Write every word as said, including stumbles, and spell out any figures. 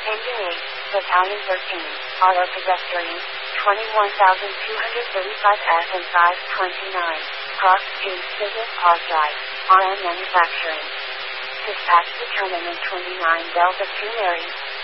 Engine eight, Battalion thirteen, Auto Pedestrian, twenty-one thousand two hundred thirty-five F and five twenty-nine, Cross two, Business Park Drive, R M Manufacturing. Dispatch Determinant twenty-nine Delta two Mary,